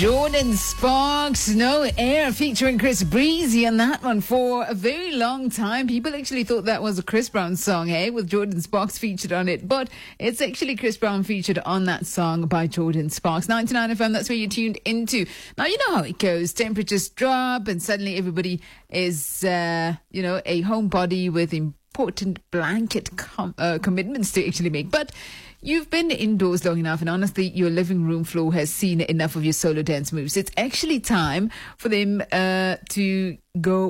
Jordin Sparks, No Air, featuring Chris Breezy on that one for a very long time. People actually thought that was a Chris Brown song, with Jordin Sparks featured on it. But it's actually Chris Brown featured on that song by Jordin Sparks. 99 FM, that's where you're tuned into. Now, you know how it goes. Temperatures drop and suddenly everybody is, a homebody with important blanket commitments to actually make. But you've been indoors long enough, and honestly, your living room floor has seen enough of your solo dance moves. It's actually time for them to go